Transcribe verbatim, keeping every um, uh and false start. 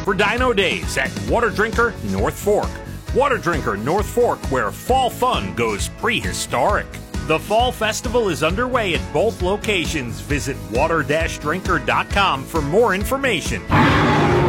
for Dino Days at Water Drinker North Fork. Water Drinker North Fork, where fall fun goes prehistoric. The Fall Festival is underway at both locations. Visit water dash drinker dot com for more information.